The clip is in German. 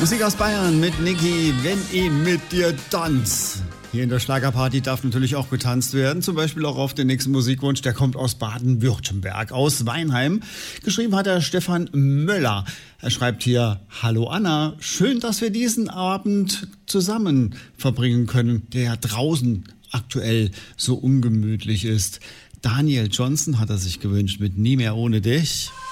Musik aus Bayern mit Niki, wenn ich mit dir tanz. Hier in der Schlagerparty darf natürlich auch getanzt werden, zum Beispiel auch auf den nächsten Musikwunsch, der kommt aus Baden-Württemberg, aus Weinheim. Geschrieben hat er Stefan Möller. Er schreibt hier: Hallo Anna, schön, dass wir diesen Abend zusammen verbringen können, der ja draußen aktuell so ungemütlich ist. Daniel Johnson hat er sich gewünscht mit Nie mehr ohne dich.